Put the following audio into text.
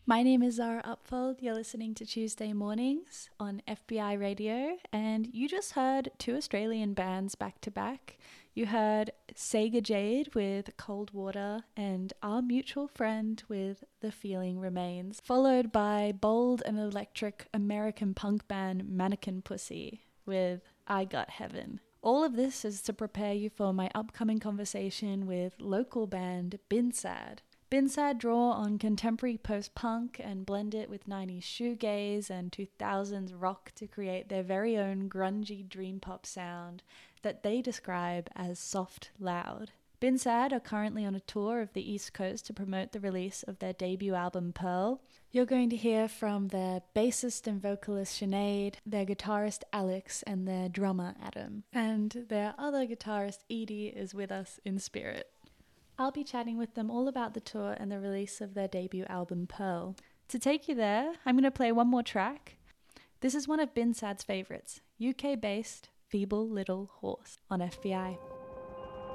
My name is Zara Upfold. You're listening to Tuesday Mornings on FBI Radio, and you just heard two Australian bands back to back. You heard Sega Jade with Cold Water and Our Mutual Friend with The Feeling Remains, followed by bold and electric American punk band Mannequin Pussy with I Got Heaven. All of this is to prepare you for my upcoming conversation with local band Bin Sad. Bin Sad draw on contemporary post-punk and blend it with 90s shoegaze and 2000s rock to create their very own grungy dream pop sound that they describe as soft loud. Bin Sad are currently on a tour of the East Coast to promote the release of their debut album Pearl. You're going to hear from their bassist and vocalist Sinead, their guitarist Alex, and their drummer Adam. And their other guitarist Edie is with us in spirit. I'll be chatting with them all about the tour and the release of their debut album Pearl. To take you there, I'm going to play one more track. This is one of Bin Sad's favourites, UK-based Feeble Little Horse on FBI.